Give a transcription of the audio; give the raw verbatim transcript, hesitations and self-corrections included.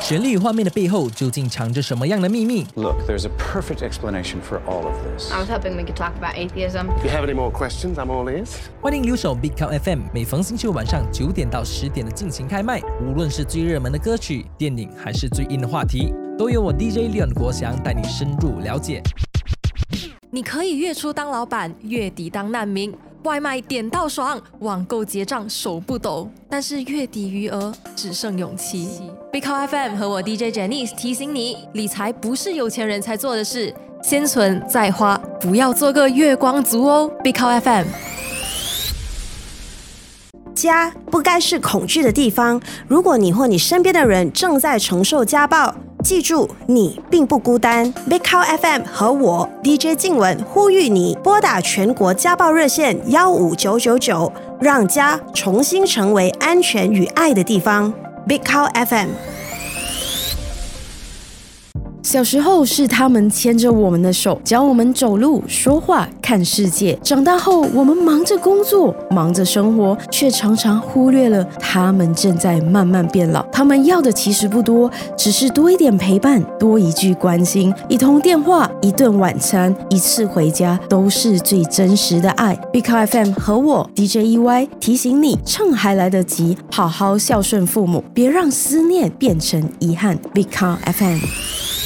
旋律画面的背后究竟藏着什么样的秘密？ Look, there's a perfect explanation for all of this. I was hoping we could talk about atheism. If you have any more questions, I'm all ears. 欢迎留守 Big Cow F M， 每逢星期五晚上九点到十点的进行开麦。无论是最热门的歌曲、电影，还是最硬的话题，都由我 D J Leon 国祥带你深入了解。 你可以月初当老板，月底当难民，外卖点到爽，网购结账手不抖，但是月底余额只剩勇气。Big Cow F M 和我 D J Janice 提醒你，理财不是有钱人才做的事，先存再花，不要做个月光族哦。Big Cow F M。 家不该是恐惧的地方。如果你或你身边的人正在承受家暴，记住，你并不孤单。Big Cow F M 和我 D J 静雯呼吁你拨打全国家暴热线幺五九九九，让家重新成为安全与爱的地方。Big Cow F M。 小时候是他们牵着我们的手，教我们走路、说话、看世界。长大后，我们忙着工作，忙着生活，却常常忽略了他们正在慢慢变老。他们要的其实不多，只是多一点陪伴，多一句关心，一通电话，一顿晚餐，一次回家，都是最真实的爱。Big Cow F M 和我 D J E Y 提醒你，趁还来得及，好好孝顺父母，别让思念变成遗憾。Big Cow F M。